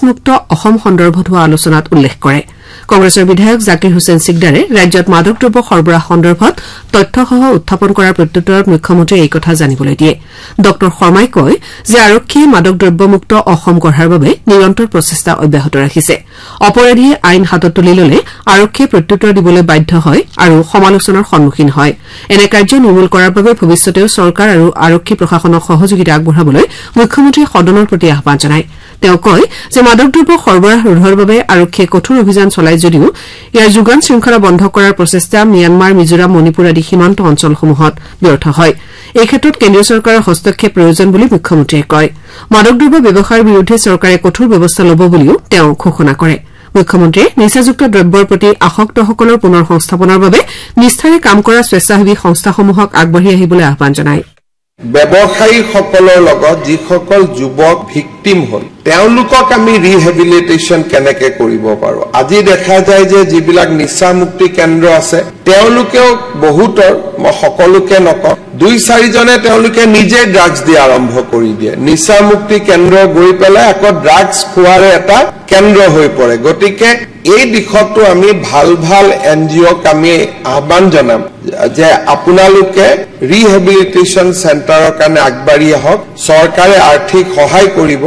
মুক্ত অসম সন্দৰ্ভত হোৱা আলোচনাত উল্লেখ কৰে কংগ্ৰেছৰ বিধায়ক জাকিৰ হুছেইন সিকদাৰে ৰাজ্যত মাদক দ্ৰব্য সৰবৰাহ সন্দৰ্ভত তথ্যসহ উত্থাপন কৰাৰ প্ৰত্যুত্তৰত মুখ্যমন্ত্ৰীয়ে এই কথা জানিবলৈ দিয়ে ড শৰ্মাই কয় যে আৰক্ষীয়ে মাদক দ্ৰব্যমুক্ত অসম গঢ়াৰ বাবে নিৰন্তৰ প্ৰচেষ্টা অব্যাহত ৰাখিছে অপৰাধীয়ে আইন হাতত তুলি ললে আৰক্ষীয়ে প্ৰত্যুত্তৰ দিবলৈ বাধ্য হয় আৰু সমালোচনাৰ সন্মুখীন হয় এনে কাৰ্য নিৰ্মূল কৰাৰ বাবে ভৱিষ্যতেও চৰকাৰ আৰু আৰক্ষী প্ৰশাসনক সহযোগিতা আগবঢ়াবলৈ মুখ্যমন্ত্ৰীয়ে সদনৰ প্ৰতি আহ্বান জনায় তেওঁ কয় যে মাদক দ্ৰব্য সৰবৰাহ ৰোধৰ বাবে আৰক্ষীয়ে কঠোৰ অভিযান চলাই যদিও ইয়াৰ যোগান শৃংখলা বন্ধ কৰাৰ প্ৰচেষ্টা ম্যানমাৰ মিজোৰাম মণিপুৰ আদি সীমান্ত অঞ্চলসমূহত ব্যৰ্থ হয় এই ক্ষেত্ৰত কেন্দ্ৰীয় চৰকাৰৰ হস্তক্ষেপ প্ৰয়োজন বুলি মুখ্যমন্ত্ৰীয়ে কয় মাদক দ্ৰব্য ব্যৱসায়ৰ বিৰুদ্ধে চৰকাৰে কঠোৰ ব্যৱস্থা ল'ব বুলিও তেওঁ ঘোষণা কৰে মুখ্যমন্ত্ৰীয়ে নিচাযুক্ত দ্ৰব্যৰ প্ৰতি আসক্তসকলৰ পুনৰ সংস্থাপনৰ বাবে নিষ্ঠাৰে কাম কৰা স্বেচ্ছাসেৱী সংস্থাসমূহক আগবাঢ়ি আহিবলৈ আহ্বান জনায় ব্যৱসায়ীসকলৰ লগত যিসকল যুৱক ভিক্টিম হ'ল তেওঁলোকক আমি ৰিহেবিলিটেশ্যন কেনেকে কৰিব পাৰো আজি দেখা যায় যে যিবিলাক নিচা মুক্তি কেন্দ্ৰ আছে তেওঁলোকেও বহুতৰ মই সকলোকে নকওঁ 2-4 জনে তেওঁলোকে নিজে ড্ৰাগছ দিয়া আৰম্ভ কৰি দিয়ে নিচা মুক্তি কেন্দ্ৰ গৈ পেলাই আকৌ ড্ৰাগছ খোৱাৰ এটা কেন্দ্ৰ হৈ পৰে গতিকে এই দিশতো আমি ভাল এনজিঅ'ক আমি আহ্বান জনাম যে আপোনালোকে ৰিহেবিলিটেশ্যন চেণ্টাৰৰ কাৰণে আগবাঢ়ি আহক চৰকাৰে আৰ্থিক সহায় কৰিব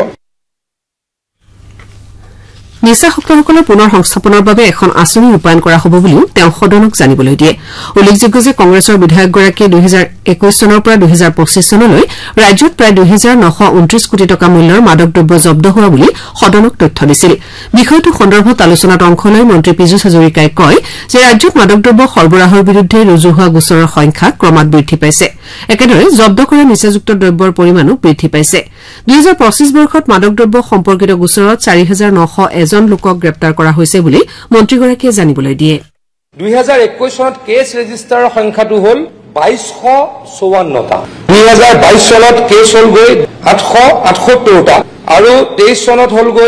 নিচাসক্তসকলৰ পুনৰ সংস্থাপনৰ বাবে এখন আঁচনি ৰূপায়ণ কৰা হ'ব বুলিও তেওঁ সদনক জানিবলৈ দিয়ে উল্লেখযোগ্য যে কংগ্ৰেছৰ বিধায়কগৰাকীয়ে 2021 চনৰ পৰা 2025 চনলৈ ৰাজ্যত প্ৰায় 2,929 কোটি টকা মূল্যৰ মাদক দ্ৰব্য জব্দ হোৱা বুলি সদনক তথ্য দিছিল বিষয়টো সন্দৰ্ভত আলোচনাত অংশ লৈ মন্ত্ৰী পীযুষ হাজৰিকাই কয় যে ৰাজ্যত মাদক দ্ৰব্য সৰবৰাহৰ বিৰুদ্ধে ৰুজু হোৱা গোচৰৰ সংখ্যা ক্ৰমাৎ বৃদ্ধি পাইছে একেদৰে জব্দ কৰা নিচাযুক্ত দ্ৰব্যৰ পৰিমাণো বৃদ্ধি পাইছে 2025 বৰ্ষত মাদক দ্ৰব্য সম্পৰ্কিত গোচৰত 4,901 জন লোকক গ্ৰেপ্তাৰ কৰা হৈছে বুলি মন্ত্ৰীগৰাকীয়ে জানিবলৈ দিয়ে 2021 চনত কেছ ৰেজিষ্টাৰৰ সংখ্যাটো হ'ল 2254টা 2022 চনত কেছ হ'ল গৈ 878টা আৰু 23 চনত হ'ল গৈ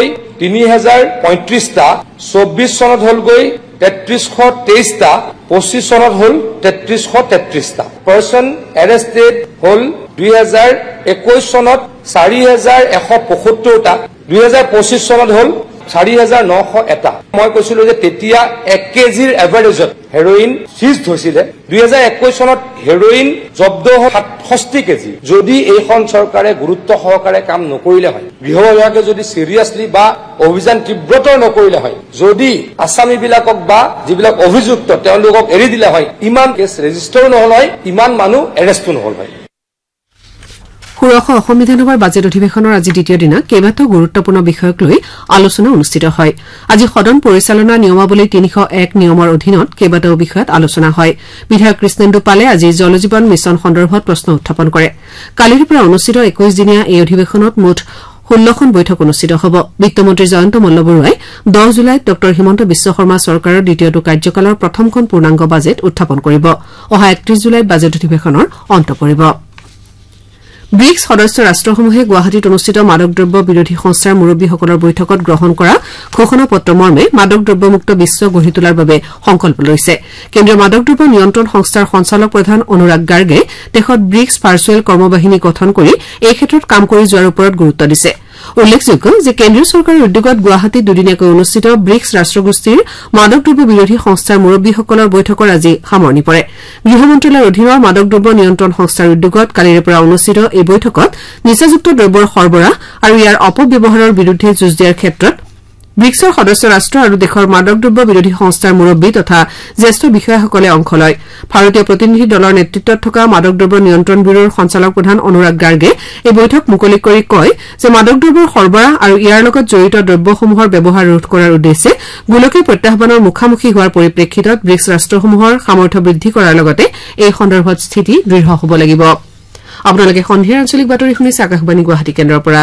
3035টা 24 চনত হ'ল গৈ 3323টা 25 চনত হ'ল 3333টা পাৰ্সন এৰেষ্টেড হ'ল 2021 চনত 4175টা 2025 চনত হ'ল 4,901টা মই কৈছিলো যে তেতিয়া 1 কেজিৰ এভাৰেজত হেৰোইন সিজ হৈছিলে 2021 চনত হেৰোইন জব্দ হ'ল 67 কেজি যদি এইখন চৰকাৰে গুৰুত্ব সহকাৰে কাম নকৰিলে হয় গৃহ বিভাগে যদি সিৰিয়াসলি বা অভিযান তীব্ৰতৰ নকৰিলে হয় যদি আসামী বিলাকক বা যিবিলাক অভিযুক্ত তেওঁলোকক এৰি দিলে হয় ইমান কেছ ৰেজিষ্টাৰ নহল হয় ইমান মানুহ এৰেষ্ট নহল হয় ষোড়শ অসম বিধানসভাৰ বাজেট অধিৱেশনৰ আজি দ্বিতীয় দিনা কেইবাটাও গুৰুত্বপূৰ্ণ বিষয়ক লৈ আলোচনা অনুষ্ঠিত হয় আজি সদন পৰিচালনা নিয়মাৱলী 301 নিয়মৰ অধীনত কেইবাটাও বিষয়ত আলোচনা হয় বিধায়ক কৃষ্ণেন্দু পালে আজি জল জীৱন মিছন সন্দৰ্ভত প্ৰশ্ন উত্থাপন কৰে কালিৰ পৰা অনুষ্ঠিত 21 দিনীয়া এই অধিৱেশনত মুঠ 16খন বৈঠক অনুষ্ঠিত হ'ব বিত্তমন্ত্ৰী জয়ন্ত মল্লবৰুৱাই 10 জুলাইত ড হিমন্ত বিশ্ব শৰ্মা চৰকাৰৰ দ্বিতীয়টো কাৰ্যকালৰ প্ৰথমখন পূৰ্ণাংগ বাজেট উত্থাপন কৰিব অহা 31 জুলাইত বাজেট অধিৱেশনৰ অন্ত পৰিব ব্ৰিক্স সদস্য ৰাষ্ট্ৰসমূহে গুৱাহাটীত অনুষ্ঠিত মাদক দ্ৰব্য বিৰোধী সংস্থাৰ মুৰব্বীসকলৰ বৈঠকত গ্ৰহণ কৰা ঘোষণা পত্ৰ মৰ্মে মাদক দ্ৰব্যমুক্ত বিশ্ব গঢ়ি তোলাৰ বাবে সংকল্প লৈছে কেন্দ্ৰীয় মাদক দ্ৰব্য নিয়ন্ত্ৰণ সংস্থাৰ সঞ্চালক প্ৰধান অনুৰাগ গাৰ্গে দেশত ব্ৰিক্স ভাৰ্চুৱেল কৰ্মবাহিনী গঠন কৰি এই ক্ষেত্ৰত কাম কৰি যোৱাৰ ওপৰত গুৰুত্ব দিছে উল্লেখযোগ্য যে কেন্দ্ৰীয় চৰকাৰৰ উদ্যোগত গুৱাহাটীত দুদিনীয়াকৈ অনুষ্ঠিত ব্ৰিক্স ৰাষ্ট্ৰগোষ্ঠীৰ মাদক দ্ৰব্য বিৰোধী সংস্থাৰ মুৰব্বীসকলৰ বৈঠকৰ আজি সামৰণি পৰে গৃহ মন্ত্ৰালয়ৰ অধীনৰ মাদক দ্ৰব্য নিয়ন্ত্ৰণ সংস্থাৰ উদ্যোগত কালিৰে পৰা অনুষ্ঠিত এই বৈঠকত নিচাযুক্ত দ্ৰব্যৰ সৰবৰাহ আৰু ইয়াৰ অপব্যৱহাৰৰ বিৰুদ্ধে যুঁজ দিয়াৰ ক্ষেত্ৰত ব্ৰিক্সৰ সদস্য ৰাষ্ট্ৰ আৰু দেশৰ মাদক দ্ৰব্য বিৰোধী সংস্থাৰ মুৰব্বী তথা জ্যেষ্ঠ বিষয়াসকলে অংশ লয় ভাৰতীয় প্ৰতিনিধি দলৰ নেতৃত্বত থকা মাদক দ্ৰব্য নিয়ন্ত্ৰণ ব্যুৰোৰ সঞ্চালক প্ৰধান অনুৰাগ গাৰ্গে এই বৈঠক মুকলি কৰি কয় যে মাদক দ্ৰব্যৰ সৰবৰাহ আৰু ইয়াৰ লগত জড়িত দ্ৰব্যসমূহৰ ব্যৱহাৰ ৰোধ কৰাৰ উদ্দেশ্যে গোলকীয় প্ৰত্যাহ্বানৰ মুখামুখি হোৱাৰ পৰিপ্ৰেক্ষিতত ব্ৰিক্স ৰাষ্ট্ৰসমূহৰ সামৰ্থ্য বৃদ্ধি কৰাৰ লগতে এই সন্দৰ্ভত স্থিতি দৃঢ় হ'ব লাগিব আপোনালোকে সন্ধিয়াৰ আঞ্চলিক বাতৰি শুনিছে আকাশবাণী গুৱাহাটী কেন্দ্ৰৰ পৰা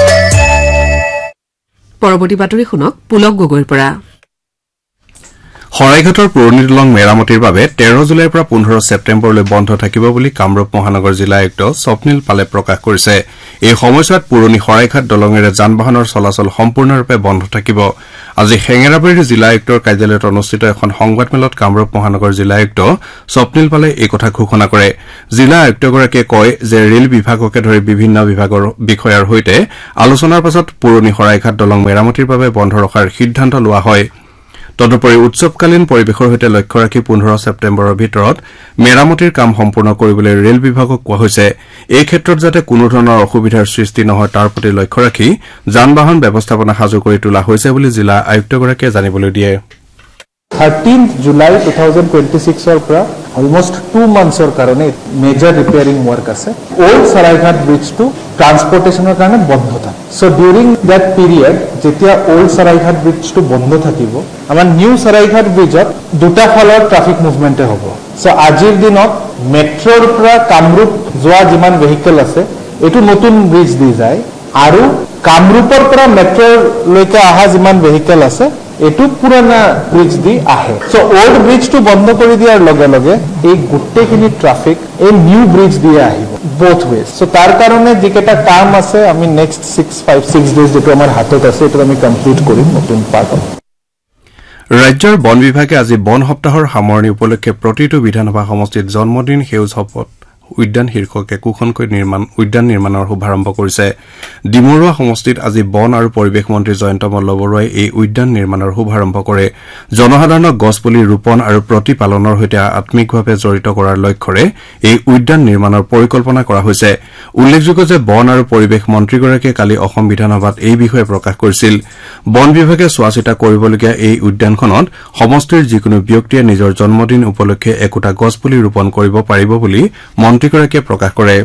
পৰৱৰ্তী বাতৰি শুনক পুলক গগৈৰ পৰা শৰাইঘাটৰ পুৰণি দলং মেৰামতিৰ বাবে 13 জুলাইৰ পৰা 15 ছেপ্টেম্বৰলৈ বন্ধ থাকিব বুলি কামৰূপ মহানগৰ জিলা আয়ুক্ত স্বপ্নীল পালে প্ৰকাশ কৰিছে। এই সময়ছোৱাত পুৰণি শৰাইঘাট দলঙেৰে যান-বাহনৰ চলাচল সম্পূৰ্ণৰূপে বন্ধ থাকিব। আজি হেঙেৰাবাৰীৰ জিলা আয়ুক্তৰ কাৰ্যালয়ত অনুষ্ঠিত এখন সংবাদমেলত কামৰূপ মহানগৰ জিলা আয়ুক্ত স্বপ্নীল পালে এই কথা ঘোষণা কৰে। জিলা আয়ুক্তগৰাকীয়ে কয় যে ৰেল বিভাগকে ধৰি বিভিন্ন বিভাগৰ বিষয়াৰ সৈতে আলোচনাৰ পাছত পুৰণি শৰাইঘাট দলং মেৰামতিৰ বাবে বন্ধ ৰখাৰ সিদ্ধান্ত লোৱা হয়। তদুপৰি উৎসৱকালীন পৰিৱেশৰ সৈতে লক্ষ্য ৰাখি 15 ছেপ্টেম্বৰৰ ভিতৰত মেৰামতিৰ কাম সম্পূৰ্ণ কৰিবলৈ ৰেল বিভাগক কোৱা হৈছে। এই ক্ষেত্ৰত যাতে কোনো ধৰণৰ অসুবিধাৰ সৃষ্টি নহয় তাৰ প্ৰতি লক্ষ্য ৰাখি যান-বাহন ব্যৱস্থাপনা সাজু কৰি তোলা হৈছে বুলি জিলা আয়ুক্তগৰাকীয়ে জানিবলৈ দিয়ে। 13th July 2026 পৰা almost 2 months কাৰণে মেজৰ ৰিপেয়াৰিং ৱৰ্ক আছে। ওল্ড সৰাইঘাট ব্ৰিজ টু ট্ৰান্সপৰ্টেশনৰ কাৰণে বন্ধ থাকে। সো ডিউৰিং দ্যাট পিৰিয়ড যেতিয়া ওল্ড সৰাইঘাট ব্ৰিজটো বন্ধ থাকিব, আমাৰ নিউ সৰাইঘাট ব্ৰিজত দুটা ফালৰ ট্ৰাফিক মুভমেণ্ট হ'ব। সো আজিৰ দিনত মেট্ৰৰ পৰা কামৰূপ যোৱা যিমান ভেহিকল আছে এইটো নতুন ব্ৰিজ দি যায়, আৰু কামৰূপৰ পৰা মেট্ৰলৈকে অহা যিমান ভেহিকল আছে এইটো পুৰণা ব্ৰিজ দি আহে। সো ওল্ড ব্ৰিজটো বন্ধ কৰি দিয়াৰ লগে লগে এই গোটেইখিনি ট্ৰাফিক এই নিউ ব্ৰিজ দিয়ে আহিব both ways। সো তাৰ কাৰণে যিকেইটা কাম আছে আমি নেক্সট 6 ডেজ যেটো আমাৰ হাতত আছে এইটো আমি কমপ্লিট কৰিম নতুন পাৰ্টত। ৰাজ্যৰ বন বিভাগে আজি বন সপ্তাহৰ সামৰণি উপলক্ষে প্ৰতিটো বিধানসভা সমষ্টিত জন্মদিন সেউজ শপত উদ্যান শীৰ্ষক একোখনকৈ উদ্যান নিৰ্মাণৰ শুভাৰম্ভ কৰিছে। ডিমৰুৱা সমষ্টিত আজি বন আৰু পৰিৱেশ মন্ত্ৰী জয়ন্ত মল্ল বৰুৱাই এই উদ্যান নিৰ্মাণৰ শুভাৰম্ভ কৰে। জনসাধাৰণক গছপুলি ৰোপণ আৰু প্ৰতিপালনৰ সৈতে আত্মিকভাৱে জড়িত কৰাৰ লক্ষ্যৰে এই উদ্যান নিৰ্মাণৰ পৰিকল্পনা কৰা হৈছে। উল্লেখযোগ্য যে বন আৰু পৰিৱেশ মন্ত্ৰীগৰাকীয়ে কালি অসম বিধানসভাত এই বিষয়ে প্ৰকাশ কৰিছিল। বন বিভাগে চোৱাচিতা কৰিবলগীয়া এই উদ্যানখনত সমষ্টিৰ যিকোনো ব্যক্তিয়ে নিজৰ জন্মদিন উপলক্ষে একোটা গছপুলি ৰোপণ কৰিব পাৰিব বুলি মন্ত্ৰীগৰাকীয়ে প্ৰকাশ কৰে।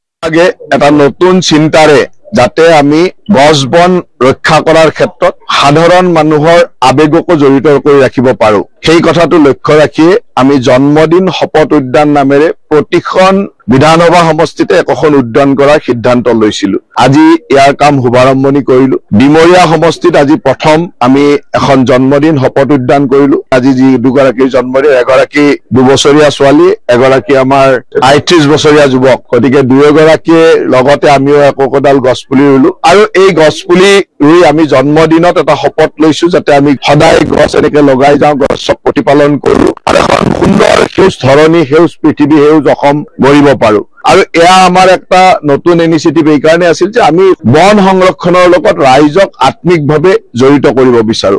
এটা নতুন চিন্তাৰে যাতে আমি গছ বন ৰক্ষা কৰাৰ ক্ষেত্ৰত সাধাৰণ মানুহৰ আবেগকো জড়িত কৰি ৰাখিব পাৰো, সেই কথাটো লক্ষ্য ৰাখি আমি জন্মদিন শপত উদ্যান নামেৰে প্ৰতিখন বিধানসভা সমষ্টিতে একোখন উদ্যান কৰাৰ সিদ্ধান্ত লৈছিলো। আজি ইয়াৰ কাম শুভাৰম্ভণি কৰিলো। ডিমৰীয়া সমষ্টিত আজি প্ৰথম আমি এখন জন্মদিন শপত উদ্যান কৰিলো। আজি যি দুগৰাকীৰ জন্মদিন, এগৰাকী 2 বছৰীয়া ছোৱালী, এগৰাকী আমাৰ 38 বছৰীয়া যুৱক, গতিকে দুয়োগৰাকীয়ে লগতে আমিও একোকোডাল গছপুলি ৰুলো। আৰু এই গছপুলি ৰুই আমি জন্মদিনত এটা শপত লৈছো যাতে আমি সদায় গছ এনেকে লগাই যাওঁ, গছক প্ৰতিপালন কৰো আৰু এখন সুন্দৰ সেউজ ধৰণী, সেউজ পৃথিৱী, সেউজ অসম গঢ়িব পাৰো। আৰু এয়া আমাৰ একটা নতুন ইনিচিয়েটিভ এই কাৰণে আছিল যে আমি বন সংৰক্ষণৰ লগত ৰাইজক আত্মিকভাৱে জড়িত কৰিব বিচাৰো।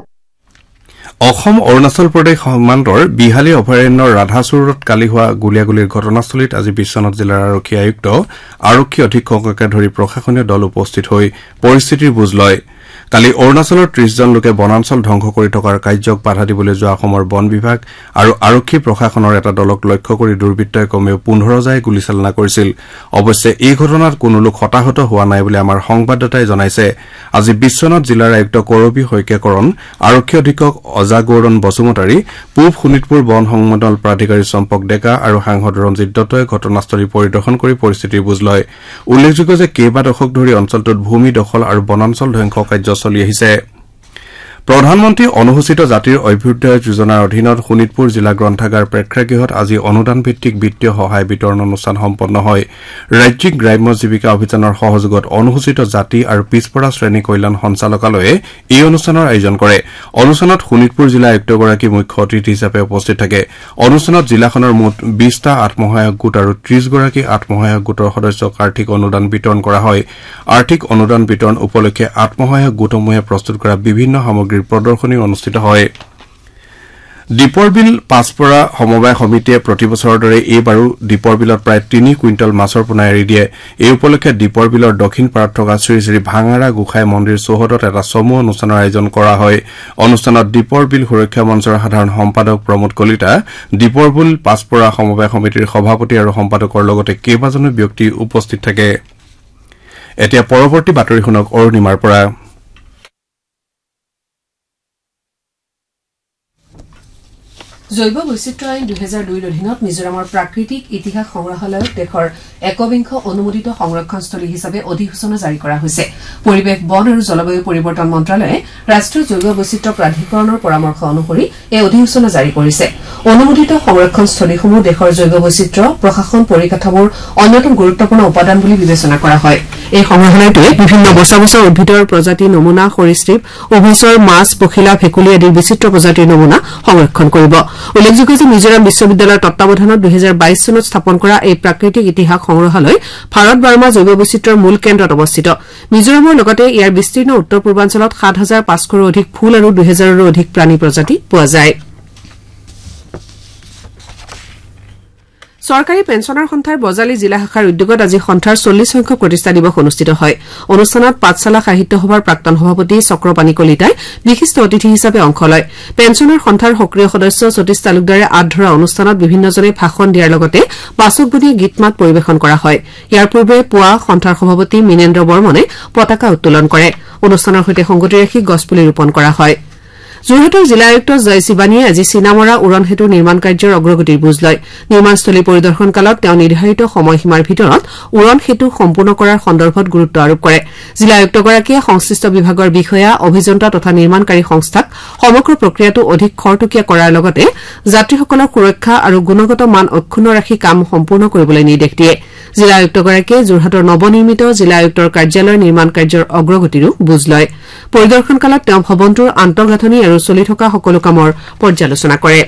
অসম অৰুণাচল প্ৰদেশ সীমান্তৰ বিহালী অভয়াৰণ্যৰ ৰাধাচুৰত কালি হোৱা গুলীয়াগুলীৰ ঘটনাস্থলীত আজি বিশ্বনাথ জিলাৰ আৰক্ষী আয়ুক্ত, আৰক্ষী অধীক্ষককে ধৰি প্ৰশাসনীয় দল উপস্থিত হৈ পৰিস্থিতিৰ বুজ লয়। কালি অৰুণাচলৰ 30 জন লোকে বনাঞ্চল ধ্বংস কৰি থকাৰ কাৰ্যক বাধা দিবলৈ যোৱা অসমৰ বন বিভাগ আৰু আৰক্ষী প্ৰশাসনৰ এটা দলক লক্ষ্য কৰি দুৰ্বৃত্তই কমেও 15 জাই গুলীচালনা কৰিছিল। অৱশ্যে এই ঘটনাত কোনো লোক হতাহত হোৱা নাই বুলি আমাৰ সংবাদদাতাই জনাইছে। আজি বিশ্বনাথ জিলাৰ আয়ুক্ত কৰবী শইকীয়াকৰণ, আৰক্ষী অধীক্ষক অজাগৌৰণ বসুমতাৰী, পূব শোণিতপুৰ বন সংমণ্ডল প্ৰাধিকাৰী চম্পক ডেকা আৰু সাংসদ ৰঞ্জিত দত্তই ঘটনাস্থলী পৰিদৰ্শন কৰি পৰিস্থিতিৰ বুজ লয়। উল্লেখযোগ্য যে কেইবা দশক ধৰি অঞ্চলটোত ভূমি দখল আৰু বনাঞ্চল ধ্বংস কাৰ্য চলি আহিছে। প্ৰধানমন্ত্ৰী অনুসূচিত জাতিৰ অভ্যুদয় যোজনাৰ অধীনত শোণিতপুৰ জিলা গ্ৰন্থাগাৰ প্ৰেক্ষাগৃহত আজি অনুদান ভিত্তিক বিত্তীয় সহায় বিতৰণ অনুষ্ঠান সম্পন্ন হয়। ৰাজ্যিক গ্ৰাম্য জীৱিকা অভিযানৰ সহযোগত অনুসূচিত জাতি আৰু পিছপৰা শ্ৰেণী কল্যাণ সঞ্চালকালয়ে এই অনুষ্ঠানৰ আয়োজন কৰে। অনুষ্ঠানত শোণিতপুৰ জিলা আয়ুক্তগৰাকী মুখ্য অতিথি হিচাপে উপস্থিত থাকে। অনুষ্ঠানত জিলাখনৰ মুঠ 20টা আত্মসহায়ক গোট আৰু 30 গৰাকী আত্মসহায়ক গোটৰ সদস্যক আৰ্থিক অনুদান বিতৰণ কৰা হয়। আৰ্থিক অনুদান বিতৰণ উপলক্ষে আত্মসহায়ক গোটসমূহে প্ৰস্তুত কৰা বিভিন্ন সামগ্ৰীৰ প্ৰদৰ্শনী অনুষ্ঠিত হয়। দীপৰ বিল পাঁচপৰা সমবায় সমিতিয়ে প্ৰতিবছৰৰ দৰে এইবাৰো দীপৰ বিলত প্ৰায় 3 কুইণ্টল মাছৰ পোনা এৰি দিয়ে। এই উপলক্ষে দীপৰ বিলৰ দক্ষিণ পাৰত থকা শ্ৰী শ্ৰী ভাঙাৰা গোসাই মন্দিৰ চৌহদত এটা চমু অনুষ্ঠানৰ আয়োজন কৰা হয়। অনুষ্ঠানত দীপৰ বিল সুৰক্ষা মঞ্চৰ সাধাৰণ সম্পাদক প্ৰমোদ কলিতা, দীপৰ বিল পাঁচপৰা সমবায় সমিতিৰ সভাপতি আৰু সম্পাদকৰ লগতে কেইবাজনো ব্যক্তি উপস্থিত থাকে। এতিয়া পৰৱৰ্তী বাতৰি শুনক অৰুণিমাৰ পৰা। জৈৱ বৈচিত্ৰ্য আইন 2002 অধীনত মিজোৰামৰ প্ৰাকৃতিক ইতিহাস সংগ্ৰহালয়ক দেশৰ একবিংশ অনুমোদিত সংৰক্ষণস্থলী হিচাপে অধিসূচনা জাৰি কৰা হৈছে পৰিৱেশ বন আৰু জলবায়ু পৰিৱৰ্তন মন্ত্ৰালয়ে ৰাষ্ট্ৰীয় জৈৱ বৈচিত্ৰ্য প্ৰাধিকৰণৰ পৰামৰ্শ অনুসৰি এই অধিসূচনা জাৰি কৰিছে অনুমোদিত সংৰক্ষণস্থলীসমূহ দেশৰ জৈৱ বৈচিত্ৰ্য প্ৰশাসন পৰিকাঠামোৰ অন্যতম গুৰুত্বপূৰ্ণ উপাদান বুলি বিবেচনা কৰা হয় এই সংগ্ৰহালয়টোৱে বিভিন্ন বছৰ বছৰ উদ্ভিদৰ প্ৰজাতি নমুনা সৰীসৃপ উভচৰ মাছ পখিলা ভেকুলী আদিৰ বিচিত্ৰ প্ৰজাতিৰ নমুনা সংৰক্ষণ কৰিব উল্লেখযোগ্য যে মিজোৰাম বিশ্ববিদ্যালয়ৰ তত্বাৱধানত 2022 চনত স্থাপন কৰা এই প্ৰাকৃতিক ইতিহাস সংগ্ৰহালয় ভাৰত বাৰ্মা জৈৱ বৈচিত্ৰ্যৰ মূল কেন্দ্ৰত অৱস্থিত মিজোৰামৰ লগতে ইয়াৰ বিস্তীৰ্ণ উত্তৰ পূৰ্বাঞ্চলত 7,500ৰো অধিক ফুল আৰু 2,000ৰো অধিক প্ৰাণী প্ৰজাতি পোৱা যায় চৰকাৰী পেঞ্চনাৰ সন্থাৰ বজালী জিলা শাখাৰ উদ্যোগত আজি সন্থাৰ 40 সংখ্যক প্ৰতিষ্ঠা দিৱস অনুষ্ঠিত হয় অনুষ্ঠানত পাঠশালা সাহিত্য সভাৰ প্ৰাক্তন সভাপতি চক্ৰপাণী কলিতাই বিশিষ্ট অতিথি হিচাপে অংশ লয় পেঞ্চনাৰ সন্থাৰ সক্ৰিয় সদস্য সতীশ তালুকদাৰে আধৰা অনুষ্ঠানত বিভিন্নজনে ভাষণ দিয়াৰ লগতে বাচকবনীয়া গীতমাত পৰিৱেশন কৰা হয় ইয়াৰ পূৰ্বে পুৱা সন্থাৰ সভাপতি মিনেন্দ্ৰ বৰ্মনে পতাকা উত্তোলন কৰে অনুষ্ঠানৰ সৈতে সংগতি ৰাখি গছপুলি ৰোপণ কৰা হয় যোৰহাটৰ জিলা আয়ুক্ত জয় শিৱানীয়ে আজি চিনামৰা উৰণ সেতুৰ নিৰ্মাণ কাৰ্যৰ অগ্ৰগতিৰ বুজ লয় নিৰ্মাণস্থলী পৰিদৰ্শন কালত তেওঁ নিৰ্ধাৰিত সময়সীমাৰ ভিতৰত উৰণ সেতু সম্পূৰ্ণ কৰাৰ সন্দৰ্ভত গুৰুত্ব আৰোপ কৰে জিলা আয়ুক্তগৰাকীয়ে সংশ্লিষ্ট বিভাগৰ বিষয়া অভিযন্তা তথা নিৰ্মাণকাৰী সংস্থাক সমগ্ৰ প্ৰক্ৰিয়াটো অধিক খৰতকীয়া কৰাৰ লগতে যাত্ৰীসকলৰ সুৰক্ষা আৰু গুণগত মান অক্ষুণ্ণ ৰাখি কাম সম্পূৰ্ণ কৰিবলৈ নিৰ্দেশ দিয়ে জিলা আয়ুক্তগৰাকীয়ে যোৰহাটৰ নৱনিৰ্মিত জিলা আয়ুক্তৰ কাৰ্যালয়ৰ নিৰ্মাণ কাৰ্যৰ অগ্ৰগতিৰো বুজ লয় পৰিদৰ্শন কালত তেওঁ ভৱনটোৰ আন্তঃগাঁথনি আৰু চলি থকা সকলো কামৰ পৰ্যালোচনা কৰে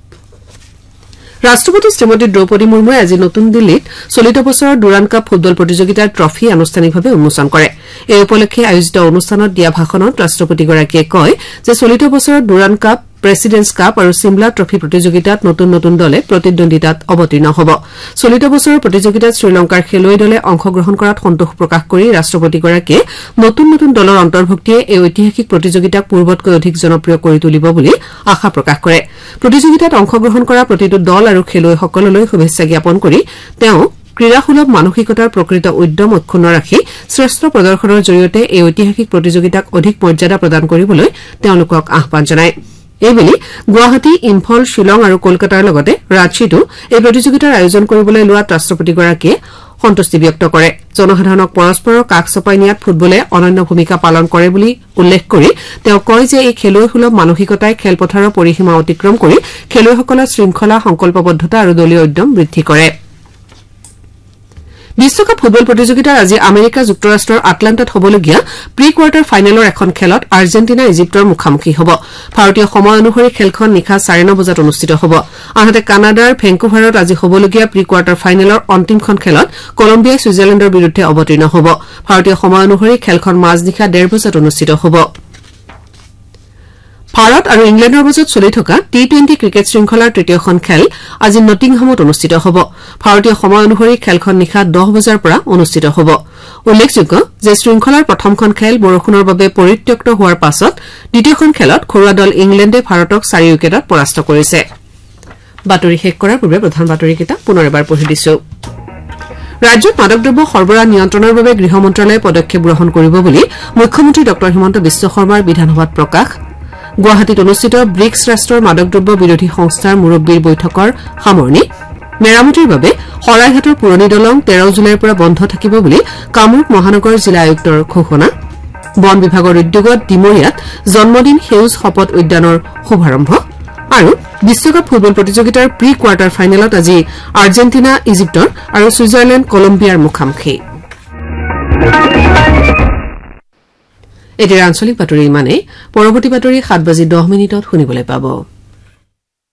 ৰাষ্ট্ৰপতি শ্ৰীমতী দ্ৰৌপদী মুৰ্মুৱে আজি নতুন দিল্লীত চলিত বছৰৰ ডুৰাণ্ড কাপ ফুটবল প্ৰতিযোগিতাৰ ট্ৰফী আনুষ্ঠানিকভাৱে উন্মোচন কৰে এই উপলক্ষে আয়োজিত অনুষ্ঠানত দিয়া ভাষণত ৰাষ্ট্ৰপতিগৰাকীয়ে কয় যে চলিত বছৰৰ ডুৰাণ্ড কাপ প্ৰেছিডেণ্টছ কাপ আৰু চিমলা ট্ৰফী প্ৰতিযোগিতাত নতুন নতুন দলে প্ৰতিদ্বন্দ্বিতাত অৱতীৰ্ণ হ'ব চলিত বছৰৰ প্ৰতিযোগিতাত শ্ৰীলংকাৰ খেলুৱৈ দলে অংশগ্ৰহণ কৰাত সন্তোষ প্ৰকাশ কৰি ৰাষ্ট্ৰপতিগৰাকীয়ে নতুন নতুন দলৰ অন্তৰ্ভুক্তিয়ে এই ঐতিহাসিক প্ৰতিযোগিতাক পূৰ্বতকৈ অধিক জনপ্ৰিয় কৰি তুলিব বুলি আশা প্ৰকাশ কৰে প্ৰতিযোগিতাত অংশগ্ৰহণ কৰা প্ৰতিটো দল আৰু খেলুৱৈসকললৈ শুভেচ্ছা জ্ঞাপন কৰি তেওঁ ক্ৰীড়াসুলভ মানসিকতাৰ প্ৰকৃত উদ্যম অক্ষুণ্ণ ৰাখি শ্ৰেষ্ঠ প্ৰদৰ্শনৰ জৰিয়তে এই ঐতিহাসিক প্ৰতিযোগিতাক অধিক মৰ্যাদা প্ৰদান কৰিবলৈ তেওঁলোকক আহ্বান জনায় এইবেলি গুৱাহাটী ইম্ফল শ্বিলং আৰু কলকাতাৰ লগতে ৰাঁচীতো এই প্ৰতিযোগিতাৰ আয়োজন কৰিবলৈ লোৱাত ৰাষ্ট্ৰপতিগৰাকীয়ে সন্তুষ্টি ব্যক্ত কৰে জনসাধাৰণক পৰস্পৰৰ কাষ চপাই নিয়াত ফুটবলে অনন্য ভূমিকা পালন কৰে বুলি উল্লেখ কৰি তেওঁ কয় যে এই খেলুৱৈসুলভ মানসিকতাই খেলপথাৰৰ পৰিসীমা অতিক্ৰম কৰি খেলুৱৈসকলৰ শৃংখলা সংকল্পবদ্ধতা আৰু দলীয় উদ্যম বৃদ্ধি কৰে বিশ্বকাপ ফুটবল প্ৰতিযোগিতাৰ আজি আমেৰিকা যুক্তৰাষ্ট্ৰৰ আটলাণ্টাত হ'বলগীয়া প্ৰি কোৱাৰ্টাৰ ফাইনেলৰ এখন খেলত আৰ্জেণ্টিনা ইজিপ্তৰ মুখামুখি হ'ব ভাৰতীয় সময় অনুসৰি খেলখন নিশা 9:30 বজাত অনুষ্ঠিত হ'ব আনহাতে কানাডাৰ ভেংকুভাৰত আজি হ'বলগীয়া প্ৰি কোৱাৰ্টাৰ ফাইনেলৰ অন্তিমখন খেলত কলম্বিয়াই ছুইজাৰলেণ্ডৰ বিৰুদ্ধে অৱতীৰ্ণ হ'ব ভাৰতীয় সময় অনুসৰি খেলখন মাজনিশা 1:30 বজাত অনুষ্ঠিত হ'ব ভাৰত আৰু ইংলেণ্ডৰ মাজত চলি থকা টি-20 ক্ৰিকেট শৃংখলাৰ তৃতীয়খন খেল আজি নটিংহামত অনুষ্ঠিত হ'ব ভাৰতীয় সময় অনুসৰি খেলখন নিশা 10 বজাৰ পৰা অনুষ্ঠিত হ'ব উল্লেখযোগ্য যে শৃংখলাৰ প্ৰথমখন খেল বৰষুণৰ বাবে পৰিত্যক্ত হোৱাৰ পাছত দ্বিতীয়খন খেলত ঘৰুৱা দল ইংলেণ্ডে ভাৰতক 4 উইকেটত পৰাস্ত কৰিছে বাতৰি শেষ কৰাৰ পূৰ্বে প্ৰধান বাতৰিকেইটা পুনৰ এবাৰ পঢ়ি দিছো ৰাজ্যত মাদকদ্ৰব্য সৰবৰাহ নিয়ন্ত্ৰণৰ বাবে গৃহ মন্ত্ৰালয়ে পদক্ষেপ গ্ৰহণ কৰিব বুলি মুখ্যমন্ত্ৰী ড হিমন্ত বিশ্ব শৰ্মাৰ বিধানসভাত প্ৰকাশ গুৱাহাটীত অনুষ্ঠিত ব্ৰিক্স ৰাষ্ট্ৰৰ মাদকদ্ৰব্য বিৰোধী সংস্থাৰ মুৰব্বীৰ বৈঠকৰ সামৰণি মেৰামতিৰ বাবে শৰাইঘাটৰ পুৰণি দলং 13 জুলাইৰ পৰা বন্ধ থাকিব বুলি কামৰূপ মহানগৰ জিলা আয়ুক্তৰ ঘোষণা বন বিভাগৰ উদ্যোগত ডিমৰীয়াত জন্মদিন সেউজ শপত উদ্যানৰ শুভাৰম্ভ আৰু বিশ্বকাপ ফুটবল প্ৰতিযোগিতাৰ প্ৰি কোৱাৰ্টাৰ ফাইনেলত আজি আৰ্জেণ্টিনা ইজিপ্তৰ আৰু ছুইজাৰলেণ্ড কলম্বিয়াৰ মুখামুখি এতিয়া আঞ্চলিক বাতৰি ইমানেই পৰৱৰ্তী বাতৰি 7:10 শুনিবলৈ পাব